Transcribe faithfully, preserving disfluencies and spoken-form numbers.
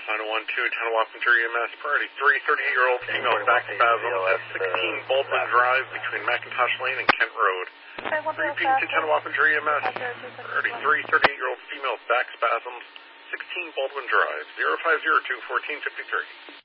nine oh one two, ten Wappinger E M S, priority three, thirty-eight-year-old female back spasms at sixteen Baldwin Drive between McIntosh Lane and Kent Road. Repeat to ten Wappinger E M S, priority three, thirty-eight-year-old female back spasms, sixteen Baldwin Drive, zero five zero two, one four five three.